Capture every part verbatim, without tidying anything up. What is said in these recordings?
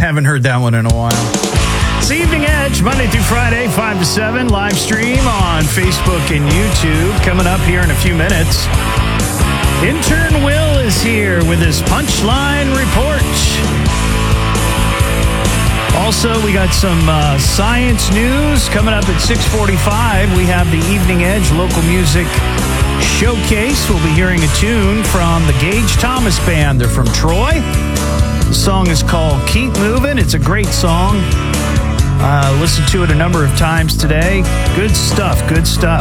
Haven't heard that one in a while. It's the Evening Edge, Monday through Friday, five to seven, live stream on Facebook and YouTube. Coming up here in a few minutes, intern Will is here with his Punchline Report. Also, we got some uh, science news coming up at six forty-five. We have the Evening Edge Local Music Showcase. We'll be hearing a tune from the Gage Thomas Band. They're from Troy. The song is called Keep Moving. It's a great song. Uh, listened to it a number of times today. Good stuff, good stuff.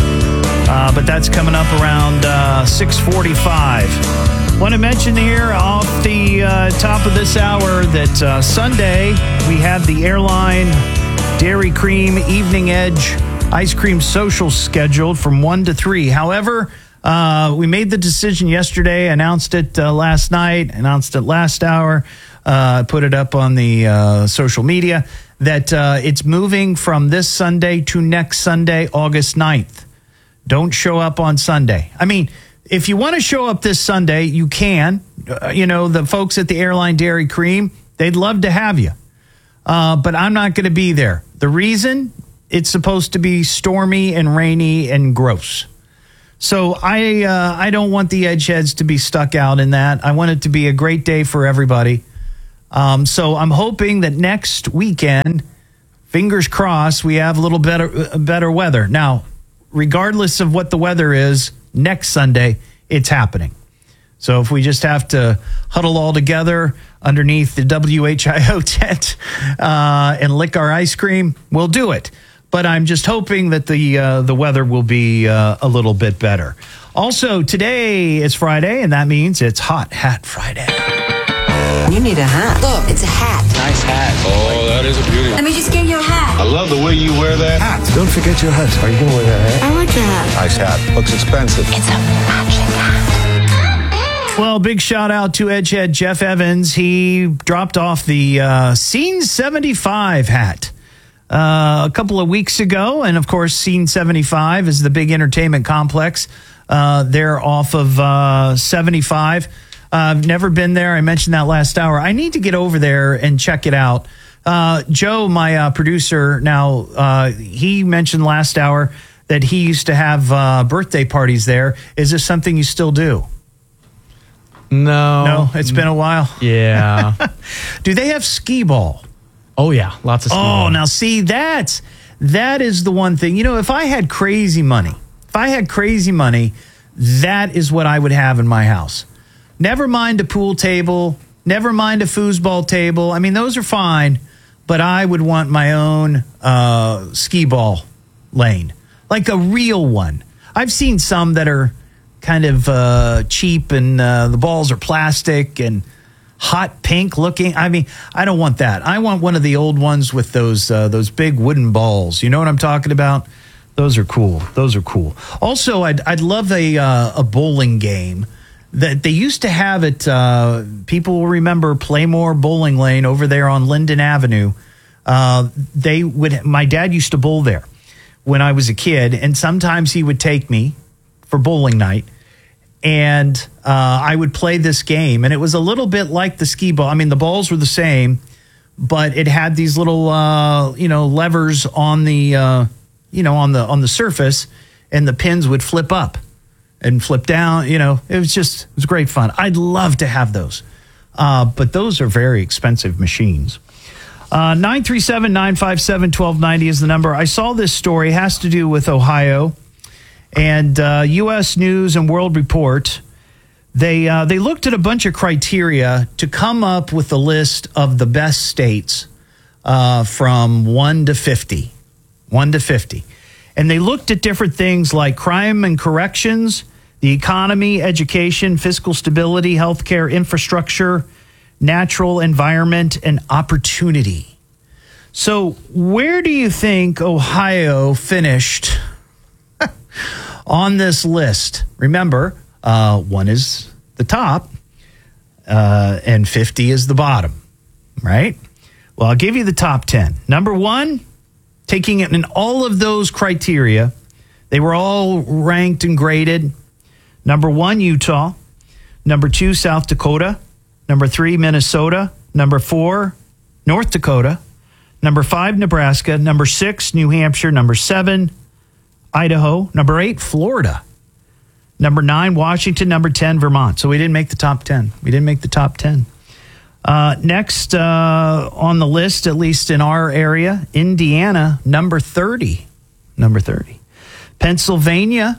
Uh, but that's coming up around uh, six forty-five. Want to mention here off the uh, top of this hour that uh, Sunday we have the Airline Dairy Cream Evening Edge Ice Cream Social scheduled from one to three. However, uh, we made the decision yesterday, announced it uh, last night, announced it last hour, uh, put it up on the uh, social media, that uh, it's moving from this Sunday to next Sunday, August ninth. Don't show up on Sunday. I mean, if you want to show up this Sunday, you can. Uh, you know, the folks at the Airline Dairy Cream, they'd love to have you. Uh, but I'm not going to be there. The reason, it's supposed to be stormy and rainy and gross. So I uh, I don't want the Edgeheads to be stuck out in that. I want it to be a great day for everybody. Um, so I'm hoping that next weekend, fingers crossed, we have a little better better weather. Now, regardless of what the weather is, next Sunday, it's happening. So if we just have to huddle all together underneath the W H I O tent uh, and lick our ice cream, we'll do it. But I'm just hoping that the uh, the weather will be uh, a little bit better. Also, today is Friday, and that means it's Hot Hat Friday. You need a hat. Look, it's a hat. Nice hat. Oh, that is a beauty. Let me just get your hat. I love the way you wear that hat. Don't forget your hat. Are you going to wear that hat? I like your hat. Nice hat. Looks expensive. It's a matching hat. Well, big shout out to Edgehead Jeff Evans. He dropped off the uh, Scene seventy-five hat uh, a couple of weeks ago. And, of course, Scene seventy-five is the big entertainment complex uh, there off of uh, seventy-five. Uh, I've never been there. I mentioned that last hour. I need to get over there and check it out. Uh, Joe, my uh, producer now, uh, he mentioned last hour that he used to have uh, birthday parties there. Is this something you still do? No. No, it's been a while. Yeah. Do they have skee ball? Oh, yeah. Lots of skee Oh, ball. now see, that's, that is the one thing. You know, if I had crazy money, if I had crazy money, that is what I would have in my house. Never mind a pool table, never mind a foosball table. I mean, those are fine, but I would want my own uh, skee ball lane, like a real one. I've seen some that are kind of uh, cheap and uh, the balls are plastic and hot pink looking. I mean, I don't want that. I want one of the old ones with those uh, those big wooden balls. You know what I'm talking about? Those are cool. Those are cool. Also, I'd I'd love a uh, a bowling game that they used to have at, uh, people will remember Playmore Bowling Lane over there on Linden Avenue. Uh, they would, my dad used to bowl there when I was a kid, and sometimes he would take me for bowling night, and uh, I would play this game, and it was a little bit like the skee ball. I mean, the balls were the same, but it had these little, uh, you know, levers on the, uh, you know, on the on the surface, and the pins would flip up and flip down. You know, it was just, it was great fun. I'd love to have those. Uh, but those are very expensive machines. Uh, nine three seven, nine five seven, one two nine zero is the number. I saw this story. It has to do with Ohio. And uh, U S News and World Report, they, uh, they looked at a bunch of criteria to come up with a list of the best states uh, from one to fifty. one to fifty. And they looked at different things like crime and corrections, the economy, education, fiscal stability, healthcare, infrastructure, natural environment, and opportunity. So where do you think Ohio finished on this list? Remember, uh, one is the top uh, and fifty is the bottom, right? Well, I'll give you the top ten. Number one, taking it in all of those criteria, they were all ranked and graded. Number one, Utah. Number two, South Dakota. Number three, Minnesota. Number four, North Dakota. Number five, Nebraska. Number six, New Hampshire. Number seven, Idaho. Number eight, Florida. Number nine, Washington. Number ten, Vermont. So we didn't make the top ten. We didn't make the top ten. Uh, next uh, on the list, at least in our area, Indiana, number thirty. Number thirty. Pennsylvania,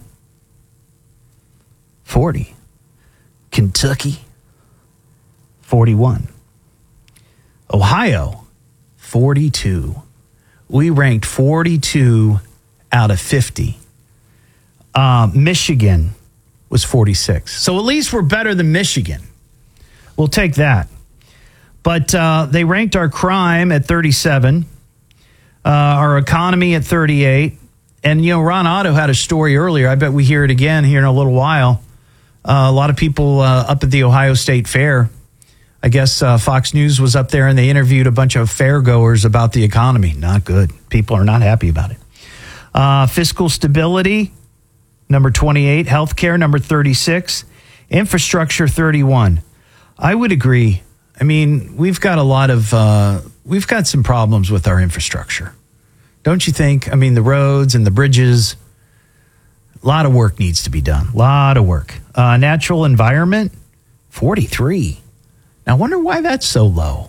forty. Kentucky, forty-one. Ohio, forty-two. We ranked forty-two out of fifty. Uh, Michigan was forty-six. So at least we're better than Michigan. We'll take that. But uh, they ranked our crime at thirty-seven, uh, our economy at thirty-eight. And, you know, Ron Otto had a story earlier. I bet we hear it again here in a little while. Uh, a lot of people uh, up at the Ohio State Fair. I guess uh, Fox News was up there and they interviewed a bunch of fairgoers about the economy. Not good. People are not happy about it. Uh, fiscal stability, number twenty-eight. Healthcare, number thirty-six. Infrastructure, thirty-one. I would agree. I mean, we've got a lot of, uh, we've got some problems with our infrastructure. Don't you think? I mean, the roads and the bridges, a lot of work needs to be done. A lot of work. Uh, natural environment, forty-three. Now, I wonder why that's so low.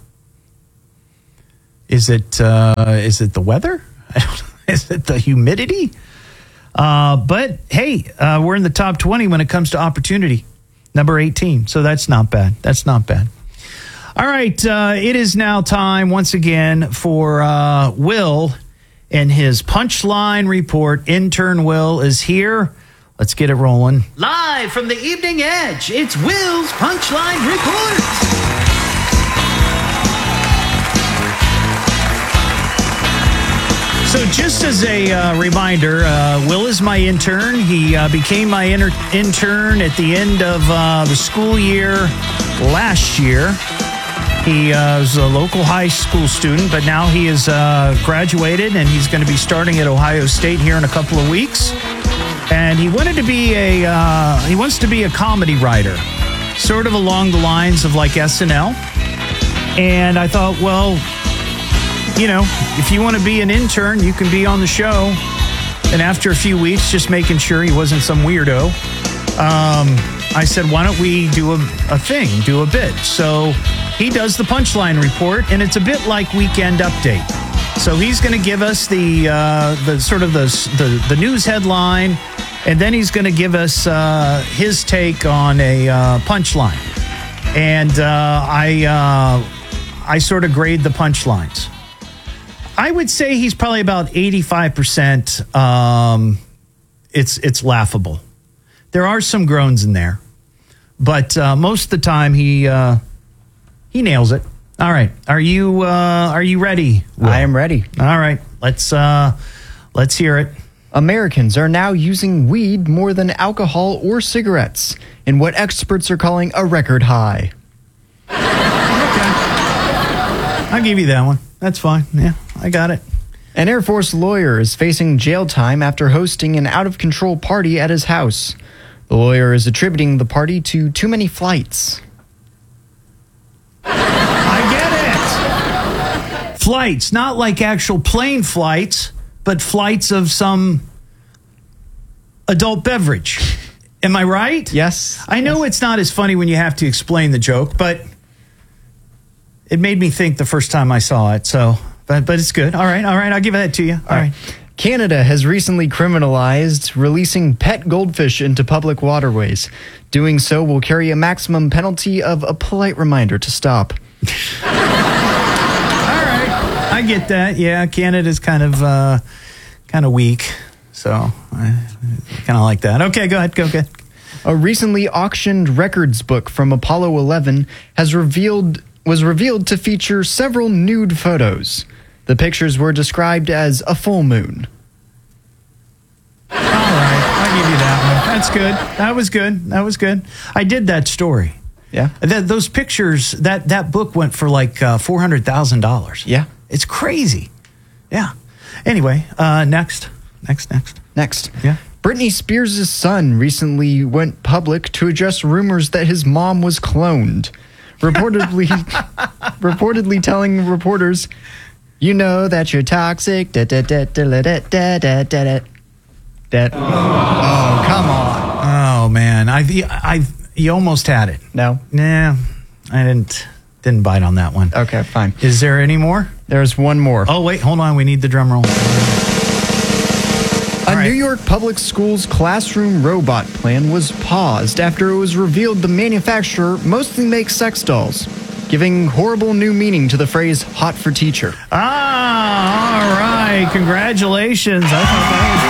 Is it, uh, is it the weather? I don't know. Is it the humidity? Uh, but, hey, uh, we're in the top twenty when it comes to opportunity. Number eighteen. So that's not bad. That's not bad. All right, uh, it is now time once again for uh, Will and his Punchline Report. Intern Will is here. Let's get it rolling. Live from the Evening Edge, it's Will's Punchline Report. So just as a uh, reminder, uh, Will is my intern. He uh, became my inter- intern at the end of uh, the school year last year. He uh, was a local high school student, but now he is uh, graduated, and he's going to be starting at Ohio State here in a couple of weeks. And he wanted to be a uh, he wants to be a comedy writer, sort of along the lines of like S N L. And I thought, well, you know, if you want to be an intern, you can be on the show. And after a few weeks, just making sure he wasn't some weirdo, um, I said, why don't we do a, a thing, do a bit? So he does the Punchline Report, and it's a bit like Weekend Update. So he's going to give us the uh, the sort of the, the the news headline, and then he's going to give us uh, his take on a uh, punchline. And uh, I uh, I sort of grade the punchlines. I would say he's probably about eighty-five percent. Um, it's it's laughable. There are some groans in there, but uh, most of the time he uh, he nails it. All right, are you uh, are you ready, Will? I am ready. All right, let's uh, let's hear it. Americans are now using weed more than alcohol or cigarettes in what experts are calling a record high. I'll give you that one. That's fine. Yeah, I got it. An Air Force lawyer is facing jail time after hosting an out-of-control party at his house. The lawyer is attributing the party to too many flights. I get it. Flights, not like actual plane flights, but flights of some adult beverage. Am I right? Yes. I know yes. It's not as funny when you have to explain the joke, but it made me think the first time I saw it. So, but but it's good. All right, all right. I'll give that to you. All, all right. right. Canada has recently criminalized releasing pet goldfish into public waterways. Doing so will carry a maximum penalty of a polite reminder to stop. All right, I get that. Yeah, Canada's kind of uh, kind of weak, so I kind of like that. Okay, go ahead. Go ahead. A recently auctioned records book from Apollo eleven has revealed was revealed to feature several nude photos. The pictures were described as a full moon. All right, I'll give you that one. That's good. That was good. That was good. I did that story. Yeah. That, those pictures, that, that book went for like uh, four hundred thousand dollars. Yeah. It's crazy. Yeah. Anyway, uh, next. Next, next. Next. Yeah. Britney Spears' son recently went public to address rumors that his mom was cloned. Reportedly, reportedly telling reporters, "You know that you're toxic." Da, da, da, da, da, da, da, da, da, da. Oh, come on. Oh man, I, I, you almost had it. No, Nah, I didn't. Didn't bite on that one. okay, fine. Is there any more? There's one more. Oh wait, hold on. We need the drum roll. A All right. New York public schools classroom robot plan was paused after it was revealed the manufacturer mostly makes sex dolls, giving horrible new meaning to the phrase "hot for teacher." Ah, all right. Congratulations. I thought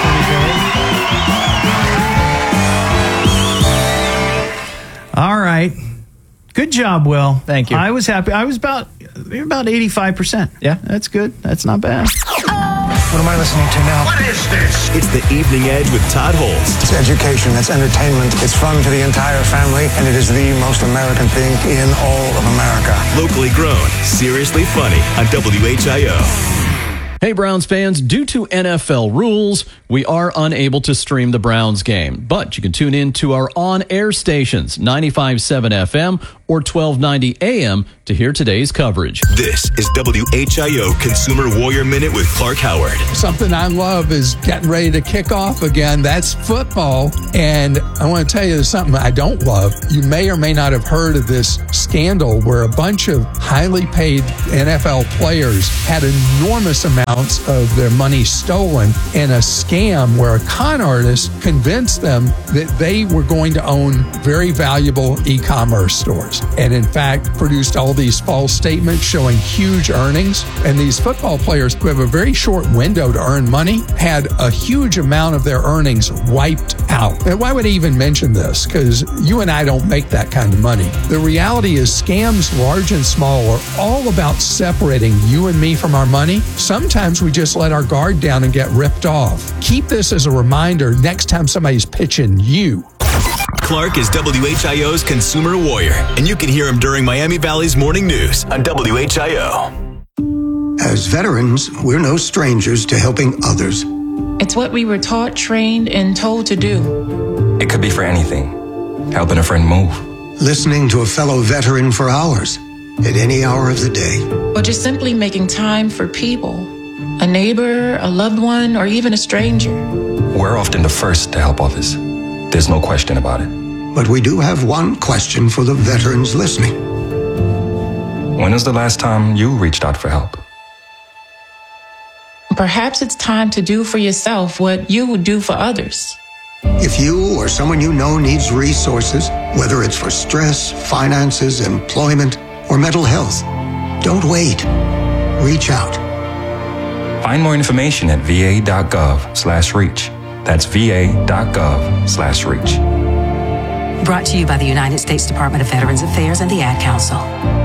that was pretty good. All right. Good job, Will. Thank you. I was happy. I was about you're about eighty-five percent. Yeah. That's good. That's not bad. What am I listening to now? What is this? It's the Evening Edge with Todd Holst. It's education, it's entertainment, it's fun for the entire family, and it is the most American thing in all of America. Locally grown, seriously funny on W H I O. Hey, Browns fans, due to N F L rules, we are unable to stream the Browns game, but you can tune in to our on-air stations, ninety-five point seven F M or twelve ninety A M to hear today's coverage. This is W H I O Consumer Warrior Minute with Clark Howard. Something I love is getting ready to kick off again. That's football. And I want to tell you something I don't love. You may or may not have heard of this scandal where a bunch of highly paid N F L players had enormous amounts of their money stolen in a scam where a con artist convinced them that they were going to own very valuable e-commerce stores. And in fact, produced all these false statements showing huge earnings. And these football players who have a very short window to earn money had a huge amount of their earnings wiped out. And why would I even mention this? Because you and I don't make that kind of money. The reality is scams, large and small, are all about separating you and me from our money. Sometimes we just let our guard down and get ripped off. Keep this as a reminder next time somebody's pitching you. Clark is W H I O's Consumer Warrior, and you can hear him during Miami Valley's Morning News on W H I O. As veterans, we're no strangers to helping others. It's what we were taught, trained, and told to do. It could be for anything. Helping a friend move. Listening to a fellow veteran for hours, at any hour of the day. Or just simply making time for people. A neighbor, a loved one, or even a stranger. We're often the first to help others. There's no question about it. But we do have one question for the veterans listening. When was the last time you reached out for help? Perhaps it's time to do for yourself what you would do for others. If you or someone you know needs resources, whether it's for stress, finances, employment, or mental health, don't wait. Reach out. Find more information at va.gov slash reach. That's va.gov slash reach. Brought to you by the United States Department of Veterans Affairs and the Ad Council.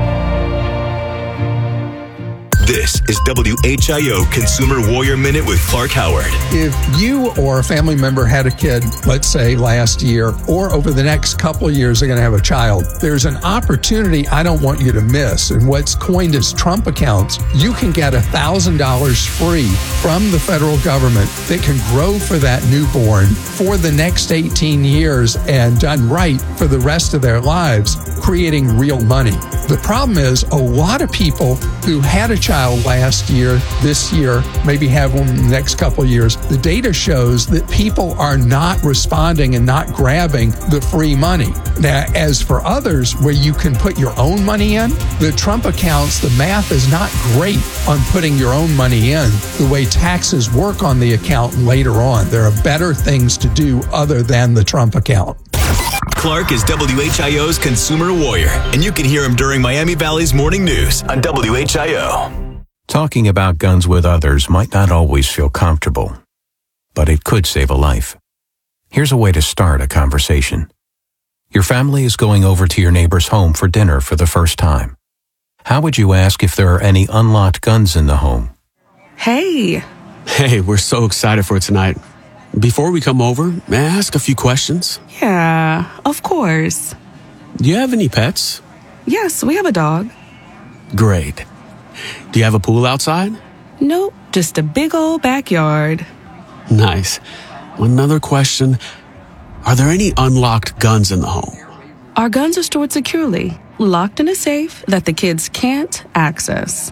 This is W H I O Consumer Warrior Minute with Clark Howard. If you or a family member had a kid, let's say last year, or over the next couple of years, they're going to have a child, there's an opportunity I don't want you to miss. And what's coined as Trump accounts, you can get one thousand dollars free from the federal government that can grow for that newborn for the next eighteen years and done right for the rest of their lives, creating real money. The problem is a lot of people who had a child last year, this year, maybe have one in the next couple of years, the data shows that people are not responding and not grabbing the free money. Now, as for others, where you can put your own money in, the Trump accounts, the math is not great on putting your own money in the way taxes work on the account later on. There are better things to do other than the Trump account. Clark is W H I O's Consumer Warrior, and you can hear him during Miami Valley's Morning News on W H I O. Talking about guns with others might not always feel comfortable, but it could save a life. Here's a way to start a conversation. Your family is going over to your neighbor's home for dinner for the first time. How would you ask if there are any unlocked guns in the home? Hey. Hey, we're so excited for tonight. Before we come over, may I ask a few questions? Yeah, of course. Do you have any pets? Yes, we have a dog. Great. Do you have a pool outside? Nope, just a big old backyard. Nice. Another question. Are there any unlocked guns in the home? Our guns are stored securely. locked in a safe that the kids can't access.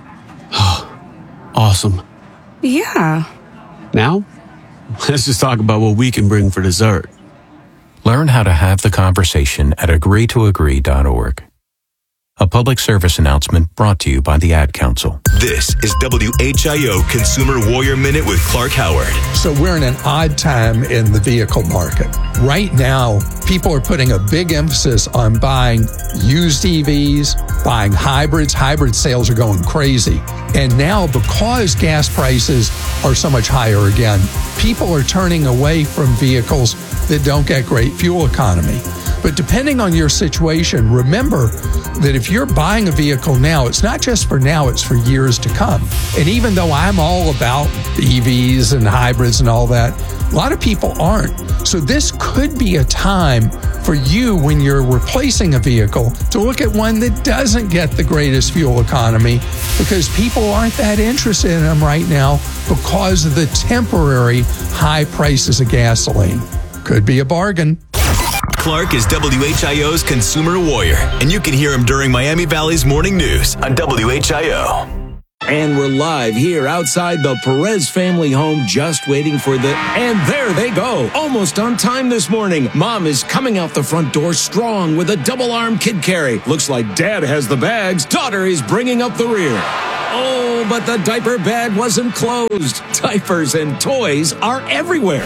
Awesome. Yeah. Now, let's just talk about what we can bring for dessert. Learn how to have the conversation at agree to agree dot org. A public service announcement brought to you by the Ad Council. This is W H I O Consumer Warrior Minute with Clark Howard. So we're in an odd time in the vehicle market. Right now, people are putting a big emphasis on buying used E Vs, buying hybrids. Hybrid sales are going crazy. And now, because gas prices are so much higher again, people are turning away from vehicles that don't get great fuel economy. But depending on your situation, remember that if you're buying a vehicle now, it's not just for now, it's for years to come. And even though I'm all about E Vs and hybrids and all that, a lot of people aren't. So this could be a time for you when you're replacing a vehicle to look at one that doesn't get the greatest fuel economy, because people aren't that interested in them right now because of the temporary high prices of gasoline. Could be a bargain. Clark is W H I O's Consumer Warrior, and you can hear him during Miami Valley's Morning News on W H I O. And we're live here outside the Perez family home, just waiting for the... And there they go, almost on time this morning. Mom is coming out the front door strong with a double-arm kid carry. Looks like Dad has the bags. Daughter is bringing up the rear. Oh, but the diaper bag wasn't closed. Diapers and toys are everywhere.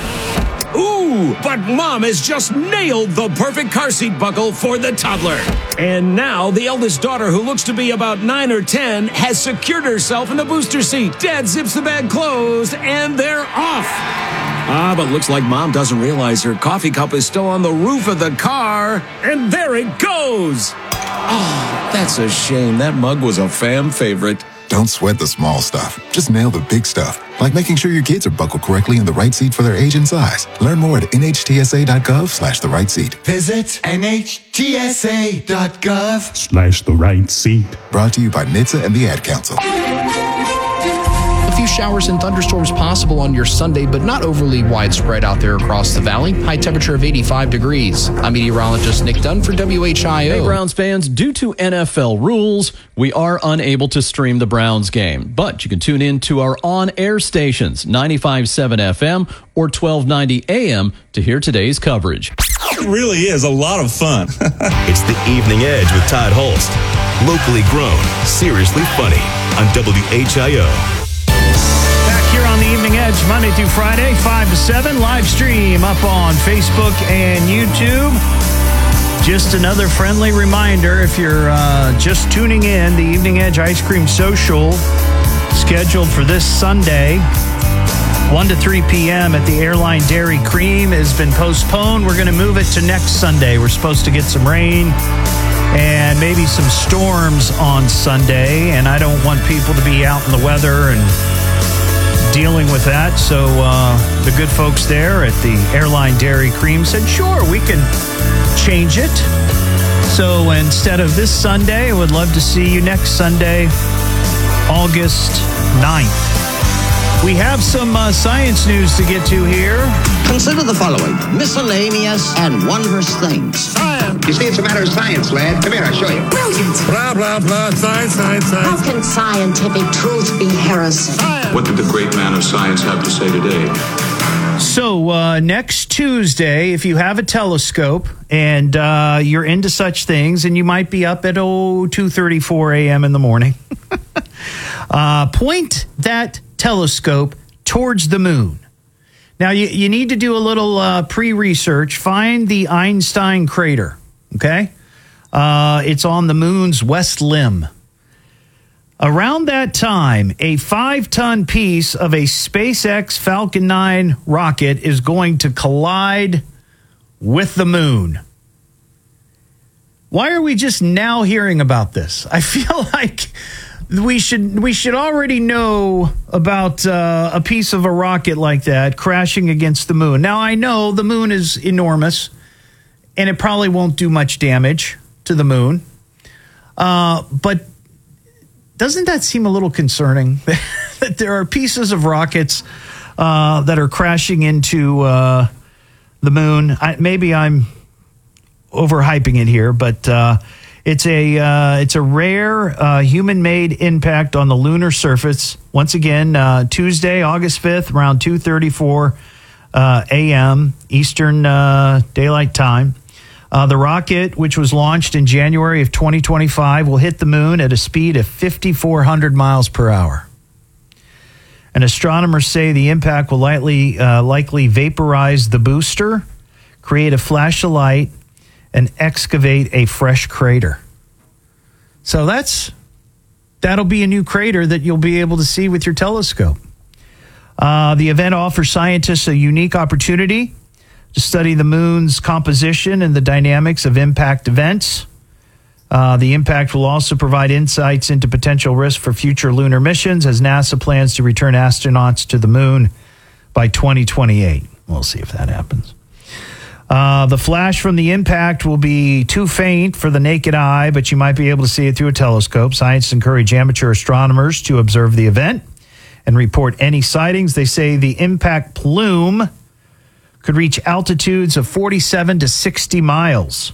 Ooh, but Mom has just nailed the perfect car seat buckle for the toddler. And now the eldest daughter, who looks to be about nine or ten, has secured herself in the booster seat. Dad zips the bag closed, and they're off. Ah, but looks like Mom doesn't realize her coffee cup is still on the roof of the car. And there it goes. Oh, that's a shame. That mug was a fam favorite. Don't sweat the small stuff. Just nail the big stuff, like making sure your kids are buckled correctly in the right seat for their age and size. Learn more at N H T S A dot gov slash the right seat. Visit N H T S A dot gov Slash the right seat. Brought to you by N H T S A and the Ad Council. A few showers and thunderstorms possible on your Sunday, but not overly widespread out there across the valley. High temperature of eighty-five degrees. I'm meteorologist Nick Dunn for W H I O. Hey, Browns fans, due to N F L rules, we are unable to stream the Browns game, but you can tune in to our on-air stations, ninety-five point seven F M or twelve ninety A M, to hear today's coverage. It really is a lot of fun. It's the Evening Edge with Todd Holst. Locally grown, seriously funny on W H I O. Here on the Evening Edge, Monday through Friday, five to seven, live stream up on Facebook and YouTube. Just another friendly reminder, if you're uh, just tuning in, the Evening Edge Ice Cream Social, scheduled for this Sunday, one to three p.m. at the Airline Dairy Cream, has been postponed. We're going to move it to next Sunday. We're supposed to get some rain and maybe some storms on Sunday, and I don't want people to be out in the weather and dealing with that. So uh, the good folks there at the Airline Dairy Cream said, sure, we can change it. So instead of this Sunday, I would love to see you next Sunday, August ninth. We have some uh, science news to get to here. Consider the following: miscellaneous and wondrous things. Science. You see, it's a matter of science, lad. Come here, I'll show you. Brilliant. Blah, blah, blah. Science, science, science. How can scientific truth be heresy? Science. What did the great man of science have to say today? So uh, next Tuesday, if you have a telescope and uh, you're into such things, and you might be up at oh two thirty-four a.m. in the morning, uh, point that telescope towards the moon. Now, you, you need to do a little uh, pre-research. Find the Einstein crater, okay? Uh, it's on the moon's west limb. Around that time, a five-ton piece of a SpaceX Falcon nine rocket is going to collide with the moon. Why are we just now hearing about this? I feel like we should we should already know about uh, a piece of a rocket like that crashing against the moon. Now, I know the moon is enormous, and it probably won't do much damage to the moon. Uh, but doesn't that seem a little concerning that there are pieces of rockets uh, that are crashing into uh, the moon? I, maybe I'm overhyping it here, but uh, It's a uh, it's a rare uh, human-made impact on the lunar surface. Once again, uh, Tuesday, August fifth, around two thirty-four uh, a.m. Eastern uh, Daylight Time. Uh, the rocket, which was launched in January of twenty twenty-five, will hit the moon at a speed of fifty-four hundred miles per hour. And astronomers say the impact will likely uh, likely vaporize the booster, create a flash of light, and excavate a fresh crater. So that's that'll be a new crater that you'll be able to see with your telescope. Uh, the event offers scientists a unique opportunity to study the moon's composition and the dynamics of impact events. Uh, the impact will also provide insights into potential risk for future lunar missions as NASA plans to return astronauts to the moon by twenty twenty-eight. We'll see if that happens. Uh, the flash from the impact will be too faint for the naked eye, but you might be able to see it through a telescope. Scientists encourage amateur astronomers to observe the event and report any sightings. They say the impact plume could reach altitudes of forty-seven to sixty miles.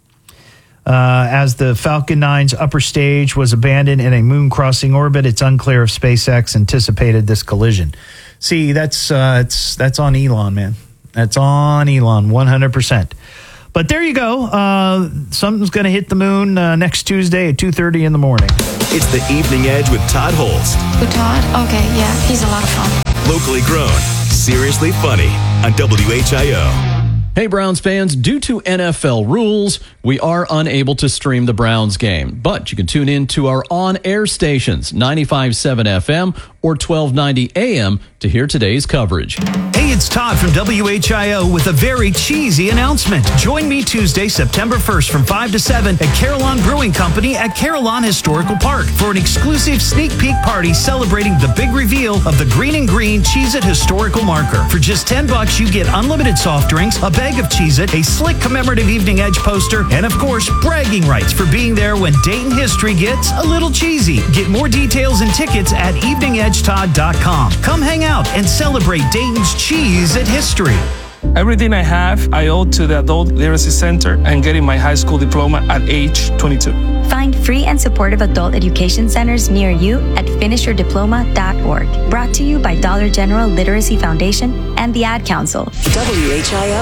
Uh, as the Falcon nine's upper stage was abandoned in a moon-crossing orbit, it's unclear if SpaceX anticipated this collision. See, that's uh, it's that's on Elon, man. That's on Elon, one hundred percent. But there you go. Uh, something's going to hit the moon uh, next Tuesday at two thirty in the morning. It's the Evening Edge with Todd Holst. With Todd? Okay, yeah, he's a lot of fun. Locally grown, seriously funny on W H I O. Hey, Browns fans, due to N F L rules, we are unable to stream the Browns game, but you can tune in to our on-air stations, ninety-five point seven F M or twelve ninety A M to hear today's coverage. Hey, it's Todd from W H I O with a very cheesy announcement. Join me Tuesday, September first from five to seven at Carillon Brewing Company at Carillon Historical Park for an exclusive sneak peek party celebrating the big reveal of the Green and Green Cheez-It Historical Marker. For just ten bucks, you get unlimited soft drinks, a bag of Cheez-It, a slick commemorative Evening Edge poster, and of course, bragging rights for being there when Dayton history gets a little cheesy. Get more details and tickets at evening edge todd dot com. Come hang out and celebrate Dayton's Cheez-It history. Everything I have, I owe to the Adult Literacy Center and getting my high school diploma at age twenty-two. Find free and supportive adult education centers near you at finish your diploma dot org. Brought to you by Dollar General Literacy Foundation and the Ad Council. W H I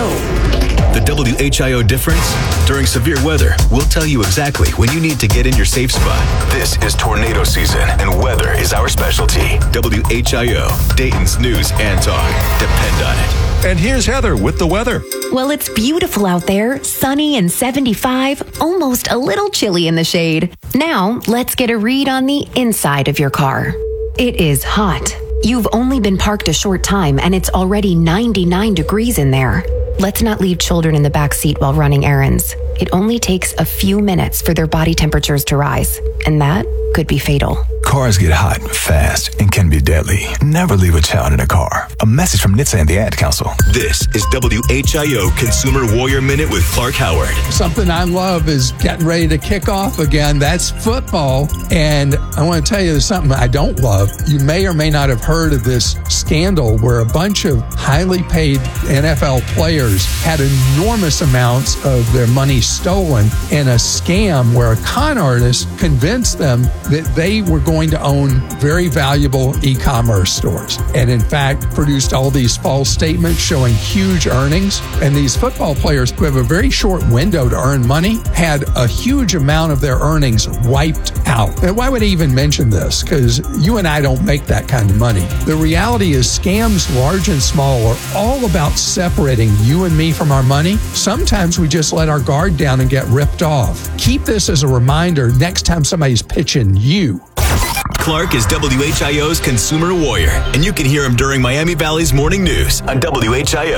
O. The W H I O difference? During severe weather, we'll tell you exactly when you need to get in your safe spot. This is tornado season, and weather is our specialty. W H I O, Dayton's news and talk. Depend on it. And here's Heather with the weather. Well, it's beautiful out there, sunny and seventy-five, almost a little chilly in the shade. Now, let's get a read on the inside of your car. It is hot. You've only been parked a short time and it's already ninety-nine degrees in there. Let's not leave children in the back seat while running errands. It only takes a few minutes for their body temperatures to rise, and that could be fatal. Cars get hot fast and can be deadly. Never leave a child in a car. A message from N H T S A and the Ad Council. This is W H I O Consumer Warrior Minute with Clark Howard. Something I love is getting ready to kick off again. That's football. And I want to tell you something I don't love. You may or may not have heard of this scandal where a bunch of highly paid N F L players had enormous amounts of their money stolen in a scam where a con artist convinced them that they were going to own very valuable e-commerce stores, and in fact produced all these false statements showing huge earnings. And these football players, who have a very short window to earn money, had a huge amount of their earnings wiped out. And why would I even mention this? Because you and I don't make that kind of money. The reality is scams, large and small, are all about separating you and me from our money. Sometimes we just let our guard down and get ripped off. Keep this as a reminder next time somebody's pitching you. Clark is W H I O's Consumer Warrior, and you can hear him during Miami Valley's Morning News on W H I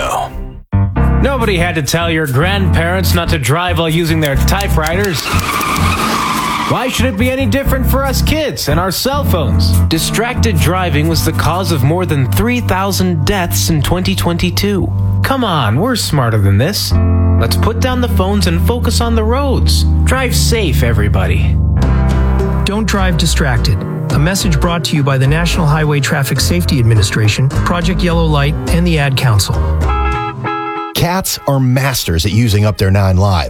O. Nobody had to tell your grandparents not to drive while using their typewriters. Why should it be any different for us kids and our cell phones? Distracted driving was the cause of more than three thousand deaths in twenty twenty-two. Come on, we're smarter than this. Let's put down the phones and focus on the roads. Drive safe, everybody. Don't drive distracted. A message brought to you by the National Highway Traffic Safety Administration, Project Yellow Light, and the Ad Council. Cats are masters at using up their nine lives.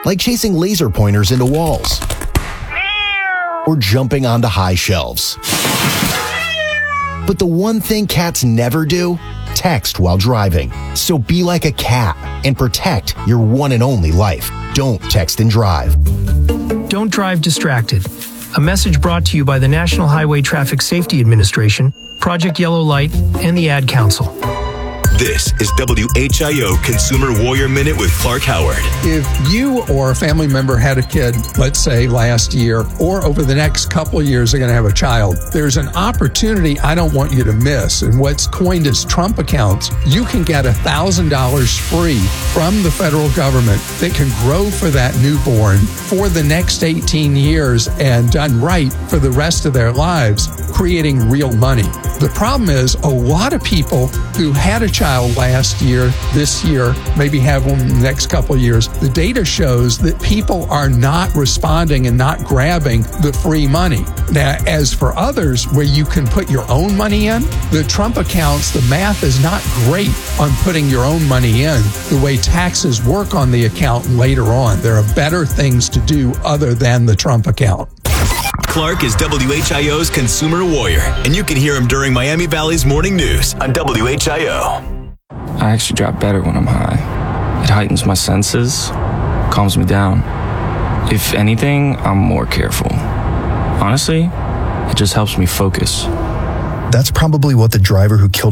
like chasing laser pointers into walls or jumping onto high shelves. But the one thing cats never do? Text while driving. So be like a cat and protect your one and only life. Don't text and drive. Don't drive distracted. A message brought to you by the National Highway Traffic Safety Administration, Project Yellow Light, and the Ad Council. This is W H I O Consumer Warrior Minute with Clark Howard. If you or a family member had a kid, let's say last year, or over the next couple of years, they're going to have a child, there's an opportunity I don't want you to miss. And what's coined as Trump accounts, you can get one thousand dollars free from the federal government that can grow for that newborn for the next eighteen years and done right for the rest of their lives, creating real money. The problem is a lot of people who had a child last year, this year, maybe have one in the next couple of years, the data shows that people are not responding and not grabbing the free money. Now, as for others where you can put your own money in, the Trump accounts, the math is not great on putting your own money in the way taxes work on the account later on. There are better things to do other than the Trump account. Clark is W H I O's Consumer Warrior, and you can hear him during Miami Valley's Morning News on W H I O. I actually drive better when I'm high. It heightens my senses, calms me down. If anything, I'm more careful. Honestly, it just helps me focus. That's probably what the driver who killed